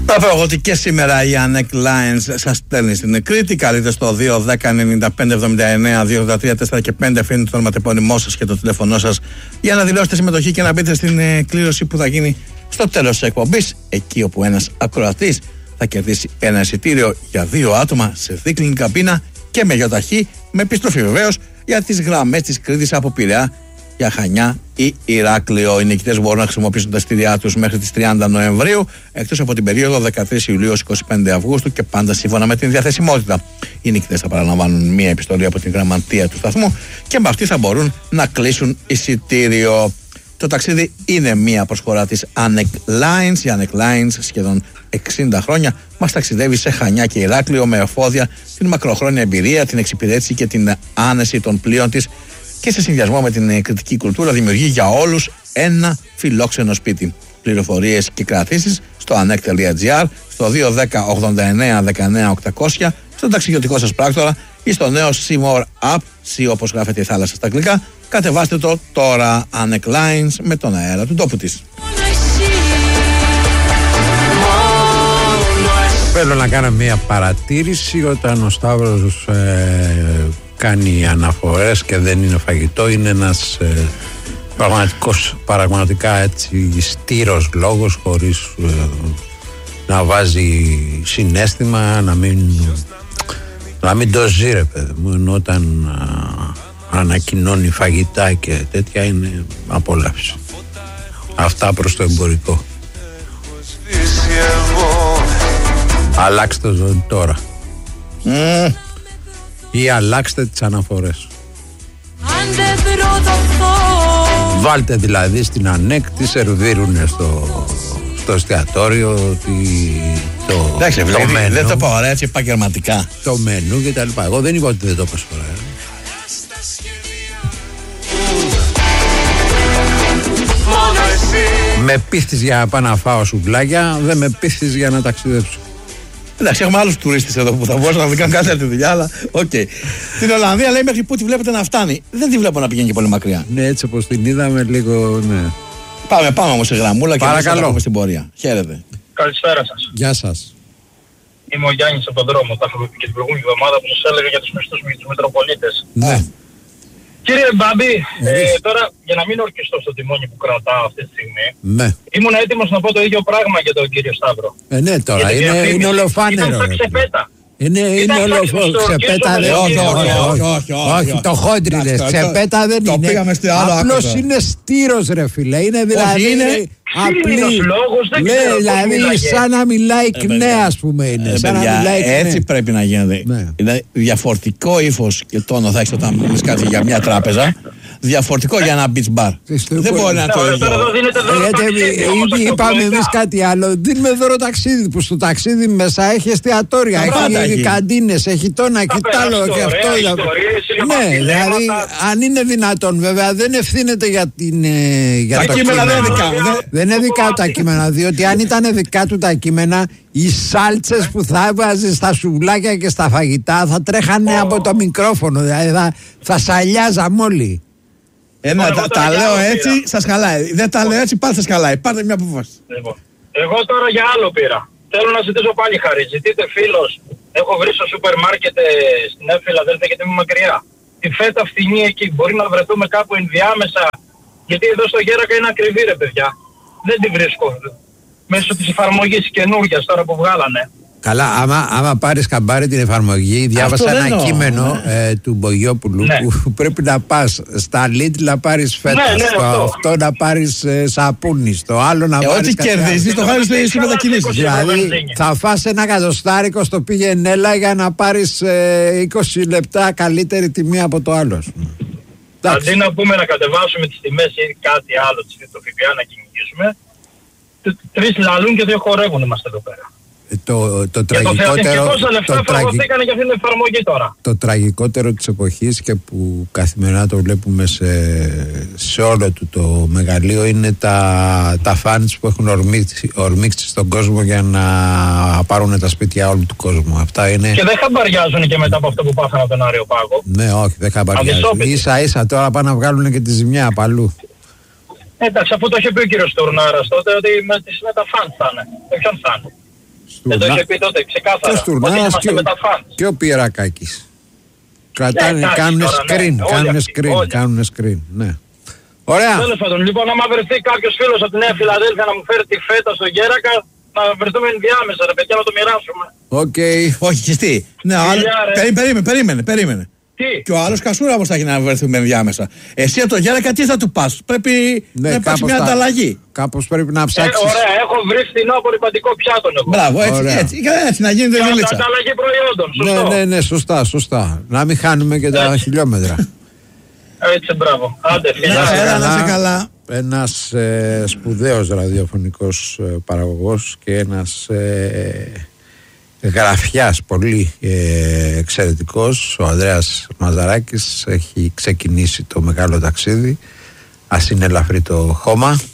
Θα πω εγώ ότι και σήμερα η Anek Lines σας στέλνει στην Κρήτη. Καλείτε στο 2-10-95-79-283-4 και 5. Αφήνετε το ονοματεπώνυμό σας και το τηλέφωνό σας για να δηλώσετε συμμετοχή και να μπείτε στην κλήρωση που θα γίνει στο τέλος της εκπομπής. Εκεί όπου ένας ακροατής θα κερδίσει ένα εισιτήριο για 2 άτομα σε δίκλινη καμπίνα και με γιοταχή, με επιστροφή βεβαίως για τις γραμμές της Κρήτης από Πειραιά για Χανιά ή Ηράκλειο. Οι νικητές μπορούν να χρησιμοποιήσουν τα εισιτήριά τους μέχρι τις 30 Νοεμβρίου, εκτός από την περίοδο 13 Ιουλίου έως 25 Αυγούστου και πάντα σύμφωνα με την διαθεσιμότητα. Οι νικητές θα παραλαμβάνουν μία επιστολή από την γραμματεία του σταθμού και με αυτή θα μπορούν να κλείσουν εισιτήριο. Το ταξίδι είναι μία προσφορά της Anek Lines. Η Anek Lines σχεδόν 60 χρόνια μας ταξιδεύει σε Χανιά και Ηράκλειο με εφόδια την μακροχρόνια εμπειρία, την εξυπηρέτηση και την άνεση των πλοίων της και σε συνδυασμό με την κριτική κουλτούρα δημιουργεί για όλους ένα φιλόξενο σπίτι. Πληροφορίες και κρατήσεις στο anek.gr, στο 210-89-19-800, στον ταξιδιωτικό σας πράκτορα ή στο νέο Seymour App, C όπως γράφεται η θάλασσα στα αγγλικά. Κατεβάστε το τώρα. Anek Lines με τον αέρα του τόπου της. Θέλω να κάνω μια παρατήρηση. Όταν ο Σταύρος κάνει αναφορές και δεν είναι φαγητό, είναι ένας πραγματικά έτσι στήρος λόγος, χωρίς να βάζει συναίσθημα, να μην το ζει, ρε παιδί μου, ενώ όταν ανακοινώνει φαγητά και τέτοια είναι απόλαυση. Αυτά προς το εμπορικό. Αλλάξτε το ζωή τώρα ή αλλάξτε τις αναφορές. Βάλτε δηλαδή στην Anek τι σερβίρουνε στο εστιατόριο, εντάξει, το μενού. Δεν το πω ωραία, έτσι επαγγελματικά. Το μενού και τα λοιπά. Εγώ δεν είπα ότι δεν το είπα φορά. Με πείθεις για να πάω να φάω σουβλάκια, δεν με πείθεις για να ταξιδέψω. Εντάξει, έχουμε άλλους τουρίστες εδώ που θα μπορούσαν να κάνουν κάτι τη δουλειά, αλλά οκ. Την Ολλανδία λέει μέχρι πού τη βλέπετε να φτάνει. Δεν τη βλέπω να πηγαίνει και πολύ μακριά. Ναι, έτσι όπως την είδαμε, λίγο, ναι. Πάμε όμως σε γραμμούλα και να πάμε στην πορεία. Χαίρετε. Καλησπέρα σας. Γεια σας. Είμαι ο Γιάννης από τον δρόμο. Τα είχαμε πει και την προηγούμενη εβδομάδα που σας έλεγα για τους μισθούς με τους Μητροπολίτες. Ναι. Κύριε Μπάμπη, τώρα για να μην ορκιστώ στο τιμόνι που κρατάω αυτή τη στιγμή, ναι, ήμουν έτοιμος να πω το ίδιο πράγμα για τον κύριο Σταύρο. Ναι, τώρα είναι ολοφάνερο. Ήταν σαν ξεπέτα. Είναι ξεπέτα, όχι, το χόντριλες, ξεπέτα δεν είναι. Απλώς είναι στήρος, ρε φίλε. Είναι δηλαδή απλή λόγος, δεν ξέρω. Δηλαδή σαν να μιλάει κνέα, ας πούμε, είναι. Έτσι πρέπει να γίνεται. Είναι διαφορετικό ύφος και τόνο θα έχεις όταν μιλείς κάτι για μια τράπεζα. Διαφορετικό για ένα beach bar. Δεν μπορεί να το ίδιο. Είπαμε εμείς κάτι άλλο. Δίνουμε δώρο ταξίδι, που στο ταξίδι μέσα έχει εστιατόρια, έχει καντίνες, έχει τόνα, έχει τ' άλλο και αυτό. Ναι, δηλαδή αν είναι δυνατόν, βέβαια δεν ευθύνεται για το κείμενο. Δεν είναι δικά του τα κείμενα, διότι αν ήταν δικά του τα κείμενα, οι σάλτσες που θα έβαζε στα σουβλάκια και στα φαγητά θα τρέχανε από το μικρόφωνο, δηλαδή θα σαλιάζαμε όλοι. Τα λέω έτσι, σας χαλάει. Δεν τα λέω έτσι, πάλι σας χαλάει. Πάρτε μια απόφαση. Εγώ τώρα για άλλο πήρα. Θέλω να ζητήσω πάλι χάρη. Ζητείτε φίλος. Έχω βρει στο σούπερ μάρκετ στην Εύφυλα, αδέρφια, γιατί είμαι μακριά. Τη φέτα φθηνή εκεί. Μπορεί να βρεθούμε κάπου ενδιάμεσα. Γιατί εδώ στο Γέρακα είναι ακριβή, ρε παιδιά. Δεν τη βρίσκω. Μέσω της εφαρμογής καινούργιας τώρα που βγάλανε. Καλά, άμα πάρεις καμπάρι την εφαρμογή, διάβασα ένα κείμενο του Μπογιόπουλου που πρέπει να πας στα Lidl να πάρεις φέτα, στο αυτό να πάρεις σαπούνι, στο άλλο να πάρεις ό,τι κερδίζεις το χάρης στις μετακινήσεις. Δηλαδή θα φας ένα εκατοστάρικο στο πήγαινε έλα για να πάρεις 20 λεπτά καλύτερη τιμή από το άλλο. Αντί να πούμε να κατεβάσουμε τις τιμές ή κάτι άλλο, το ΦΠΑ να κυνηγήσουμε, 3 λαλούν και 2 χορεύουν είμαστε εδώ πέρα. Το τραγικότερο της εποχής και που καθημερινά το βλέπουμε σε όλο του το μεγαλείο είναι τα φάνς που έχουν ορμήξει στον κόσμο για να πάρουν τα σπίτια όλου του κόσμου. Αυτά είναι... Και δεν χαμπαριάζουν και μετά από αυτό που πάθανε τον Άριο Πάγο. Ναι, όχι, δεν χαμπαριάζουν. Ίσα τώρα πάνε να βγάλουν και τη ζημιά από αλλού. Εντάξει, αφού το είχε πει ο κύριος Τουρνάρας τότε ότι με τα φάνς θα είναι. Με ποιον θα είναι. Δεν το είχε πει τότε ξεκάθαρα. Και ο Στουρνάρας και ο Πιερακάκης. Κρατάνε, κάνουν screen, ναι. Ωραία. Τέλος πάντων, λοιπόν, άμα βρεθεί κάποιος φίλος από τη Νέα Φιλαδέλφια να μου φέρει τη φέτα στο Γέρακα, να βρεθούμε ενδιάμεσα, ρε παιδιά, να το μοιράσουμε. Οκ. Όχι, χιστή. Ναι, περίμενε. Τι? Και ο άλλος κασούρα όμως θα έχει να βρεθούμε ενδιάμεσα. Εσύ από το Γέρακα τι θα του πας? Πρέπει να υπάρξει μια ανταλλαγή. Κάπως πρέπει να ψάξεις. Ωραία, έχω βρει φθηνό απορριπαντικό πιάτο. Μπράβο, έτσι να γίνεται δουλίτσα. Ανταλλαγή προϊόντων, Ναι, σωστά. Να μην χάνουμε και τα χιλιόμετρα. Έτσι, μπράβο. Άντε, να σε καλά. Ένας σπουδαίος ραδιοφωνικός παραγωγός και ένας γραφιάς πολύ εξαιρετικός, ο Ανδρέας Μαζαράκης, έχει ξεκινήσει το μεγάλο ταξίδι. Ας είναι ελαφρύ το χώμα.